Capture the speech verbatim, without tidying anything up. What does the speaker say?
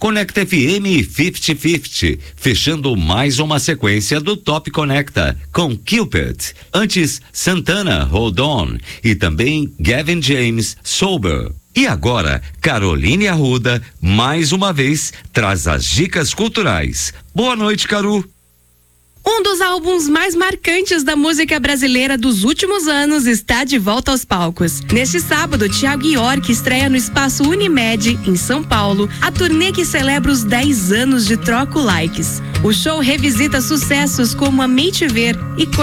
Conecta F M e cinquenta cinquenta, fechando mais uma sequência do Top Conecta, com Cupid. Antes, Santana, Hold On, e também Gavin James, Sober. E agora, Caroline Arruda, mais uma vez, traz as dicas culturais. Boa noite, Caru. Um dos álbuns mais marcantes da música brasileira dos últimos anos está de volta aos palcos. Neste sábado, Thiago York estreia no Espaço Unimed, em São Paulo, a turnê que celebra os dez anos de Troco Likes. O show revisita sucessos como Amei Te Ver e